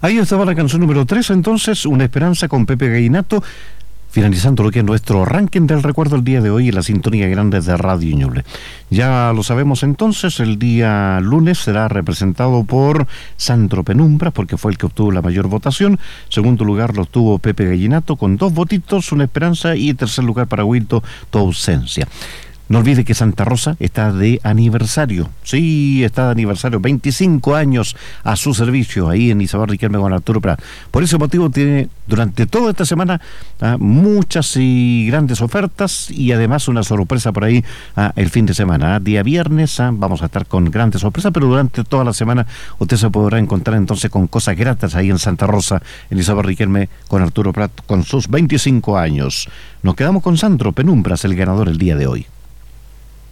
Ahí estaba la canción número 3, entonces, Una Esperanza con Pepe Gallinato, finalizando lo que es nuestro ranking del recuerdo el día de hoy en la sintonía grande de Radio Ñuble. Ya lo sabemos entonces, el día lunes será representado por Sandro Penumbras, porque fue el que obtuvo la mayor votación. Segundo lugar lo obtuvo Pepe Gallinato con 2 votitos, Una Esperanza, y tercer lugar para Wilton, Tu Ausencia. No olvide que Santa Rosa está de aniversario. Sí, está de aniversario. 25 años a su servicio ahí en Isabel Riquelme con Arturo Prat. Por ese motivo tiene durante toda esta semana muchas y grandes ofertas y además una sorpresa por ahí el fin de semana. Día viernes vamos a estar con grandes sorpresas, pero durante toda la semana usted se podrá encontrar entonces con cosas gratas ahí en Santa Rosa, en Isabel Riquelme con Arturo Prat con sus 25 años. Nos quedamos con Sandro Penumbras, el ganador el día de hoy.